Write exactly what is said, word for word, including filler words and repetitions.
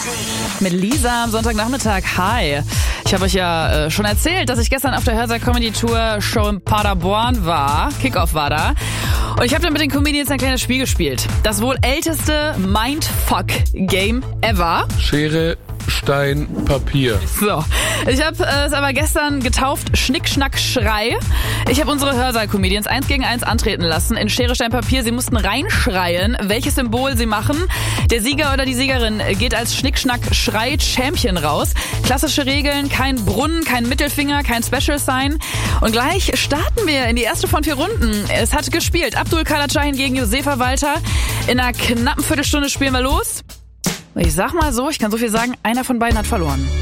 Mit Lisa am Sonntagnachmittag. Hi. Ich habe euch ja äh, schon erzählt, dass ich gestern auf der Hörsaal Comedy Tour Show in Paderborn war. Kickoff war da. Und ich habe dann mit den Comedians ein kleines Spiel gespielt. Das wohl älteste Mindfuck-Game ever. Schere, Stein, Papier. So, ich habe äh, es aber gestern getauft Schnick, Schnack, Schrei. Ich habe unsere Hörsaal-Comedians eins gegen eins antreten lassen in Schere, Stein, Papier. Sie mussten reinschreien, welches Symbol sie machen. Der Sieger oder die Siegerin geht als Schnick, Schnack, Schrei Champion raus. Klassische Regeln, kein Brunnen, kein Mittelfinger, kein Special Sign. Und gleich starten wir in die erste von vier Runden. Es hat gespielt Abdul Kalacahin gegen Josefa Walter. In einer knappen Viertelstunde spielen wir los. Ich sag mal so, ich kann so viel sagen, einer von beiden hat verloren.